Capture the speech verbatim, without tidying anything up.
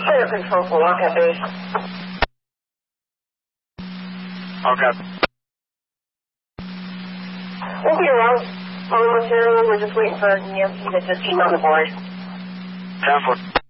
Center control for Wildcat Base. Okay. We'll be around on material. We're just waiting for Nancy to just email the board. ten four.